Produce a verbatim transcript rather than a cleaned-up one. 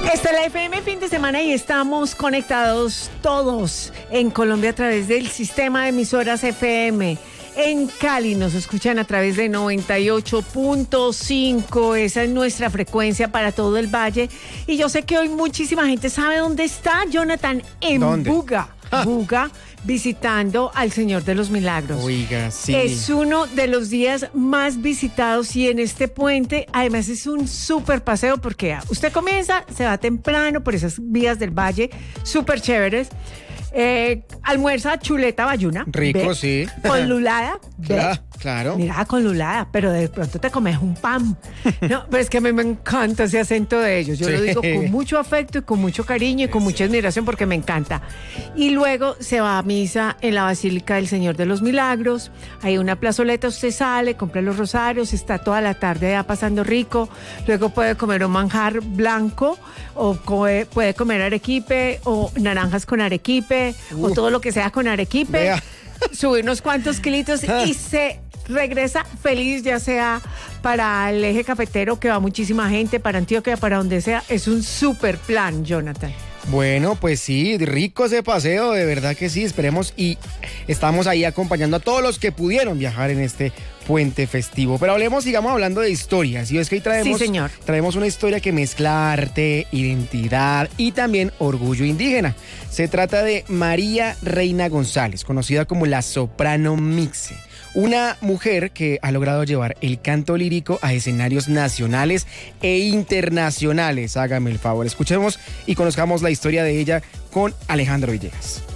Esta es la F M fin de semana y estamos conectados todos en Colombia a través del sistema de emisoras F M. En Cali nos escuchan a través de noventa y ocho punto cinco, esa es nuestra frecuencia para todo el valle. Y yo sé que hoy muchísima gente sabe dónde está Jonathan, en ¿Dónde? Buga. Ja. Buga, visitando al Señor de los Milagros. Oiga, sí. Es uno de los días más visitados y en este puente, además es un súper paseo porque usted comienza, se va temprano por esas vías del valle, súper chéveres. Eh, almuerza chuleta bayuna. Rico, ¿ve? sí. Con lulada. ¿ve? Claro, claro. Mira, con lulada, pero de pronto te comes un pan. No, pero es que a mí me encanta ese acento de ellos. Yo Sí. lo digo con mucho afecto y con mucho cariño y con mucha admiración porque me encanta. Y luego se va a misa en la Basílica del Señor de los Milagros. Hay una plazoleta, usted sale, compra los rosarios, está toda la tarde ya pasando rico. Luego puede comer un manjar blanco o co- puede comer arequipe o naranjas con arequipe Uh. o todo lo que sea con arequipe. Vea. Sube unos cuantos kilitos Ah. y se regresa feliz, ya sea para el eje cafetero, que va muchísima gente, para Antioquia, para donde sea. Es un súper plan, Jonathan. Bueno, pues sí, rico ese paseo, de verdad que sí, esperemos y estamos ahí acompañando a todos los que pudieron viajar en este puente festivo. Pero hablemos, sigamos hablando de historias, y es que hoy traemos, Sí, señor. traemos una historia que mezcla arte, identidad y también orgullo indígena. Se trata de María Reina González, conocida como la soprano Mixe. Una mujer que ha logrado llevar el canto lírico a escenarios nacionales e internacionales. Hágame el favor, escuchemos y conozcamos la historia de ella con Alejandro Villegas.